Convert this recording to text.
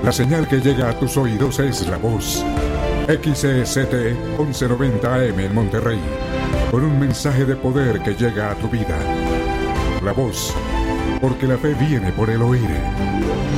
La señal que llega a tus oídos es La Voz. XCST 1190 AM en Monterrey. Con un mensaje de poder que llega a tu vida. La Voz, porque la fe viene por el oír.